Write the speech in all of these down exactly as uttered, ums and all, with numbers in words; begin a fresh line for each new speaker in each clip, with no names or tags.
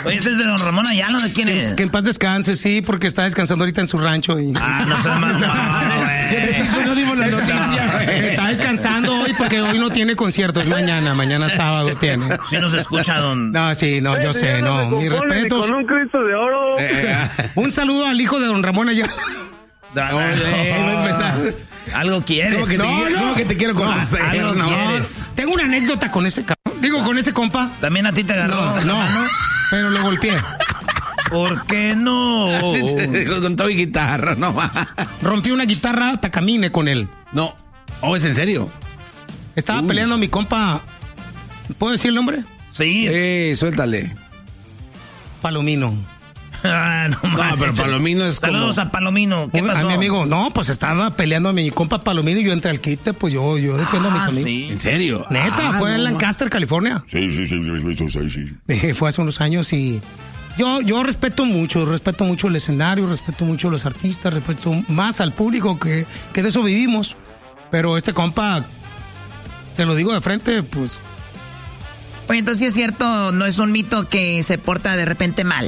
Oye, ese es de don Ramón Ayala, ¿de quién es?
Que, que en paz descanse, sí, porque está descansando ahorita en su rancho. Y...
Ah, no se llama. No,
no, no dimos la noticia, güey.
Está descansando hoy porque hoy no tiene concierto, es mañana, mañana sábado tiene.
Sí nos escucha, don...
No, sí, no, yo sé, no, mis respetos.
Con un Cristo de oro.
Eh, un saludo al hijo de don Ramón Ayala.
No, no, no. Algo quieres.
¿Cómo que,
no,
te,
no.
¿Cómo que te quiero conocer?
No, algo
no.
quieres.
Tengo una anécdota con ese cabrón. Digo, con ese compa.
¿También a ti te agarró?
No, no, no, pero lo golpeé.
¿Por qué no?
Con todo y guitarra, no.
Rompí una guitarra Takamine con él.
No. Oh, ¿es en serio?
Estaba
Uy.
peleando mi compa. ¿Puedo decir el nombre?
Sí.
Eh, suéltale.
Palomino.
Ah, no,
No,
manches.
pero Palomino es como...
Saludos a Palomino. ¿Qué pasó?
A mi amigo, no, pues estaba peleando a mi compa Palomino y yo entré al quite, pues yo, yo defiendo a mis
Ah,
amigos.
sí.
¿En serio?
Neta,
Ah,
fue
no,
en
no.
Lancaster, California.
Sí, sí, sí, sí, sí, sí, sí.
Eh, fue hace unos años y yo, yo respeto mucho, respeto mucho el escenario, respeto mucho a los artistas, respeto más al público que, que de eso vivimos. Pero este compa, se lo digo de frente, pues...
Oye, entonces sí es cierto, no es un mito que se porta de repente mal.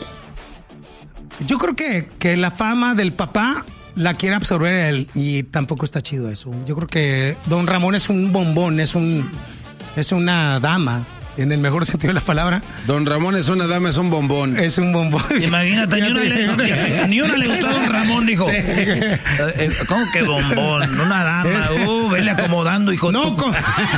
Yo creo que, que la fama del papá la quiere absorber él y tampoco está chido eso. Yo creo que don Ramón es un bombón, es un es una dama, en el mejor sentido de la palabra.
Don Ramón es una dama, es un bombón.
Es un bombón.
Imagínate, ni una, le, ni una le gustó a don Ramón, dijo.
Sí.
Eh, ¿Cómo que bombón? Una dama. Uh, vele acomodando, hijo.
No,
tu...
con...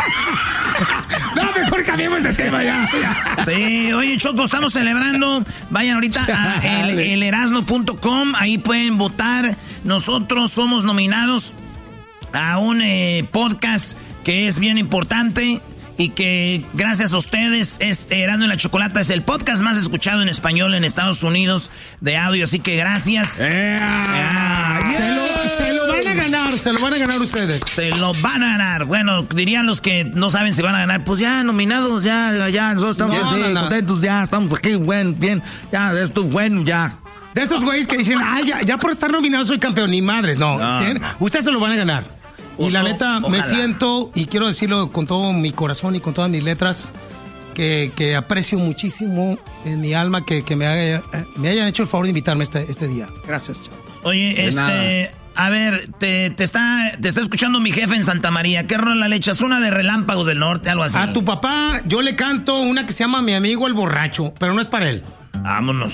No, mejor cambiemos de tema ya, ya.
Sí, oye, Choco, estamos celebrando. Vayan ahorita a el, el erasno punto com, ahí pueden votar. Nosotros somos nominados a un eh, podcast que es bien importante y que gracias a ustedes, este Erasno y la Chocolata es el podcast más escuchado en español en Estados Unidos de audio, así que gracias.
Yeah. Yeah. Se, lo, se lo van a ganar, se lo van a ganar ustedes.
Se lo van a ganar. Bueno, dirían los que no saben si van a ganar, pues ya nominados, ya, ya, nosotros estamos
No,
así,
no, no.
contentos, ya, estamos aquí, bueno, bien, ya, esto es bueno, ya.
De esos güeyes que dicen, ah, ya, ya por estar nominado soy campeón, ni madres, no.
No,
Tienen-
no.
Ustedes se lo van a ganar. Y
Oso,
la neta, me
ojalá.
siento, y quiero decirlo con todo mi corazón y con todas mis letras, que, que aprecio muchísimo en mi alma que, que me, haya- me hayan hecho el favor de invitarme este, este día. Gracias, chavos.
Oye,
De
este,
nada.
a ver, te, te está, te está escuchando mi jefe en Santa María. ¿Qué rola le echas? Una de Relámpagos del Norte, algo así.
A tu papá yo le canto una que se llama Mi Amigo el Borracho, pero no es para él.
Vámonos.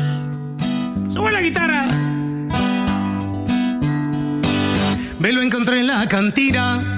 ¡Sube la guitarra! Me lo encontré en la cantina,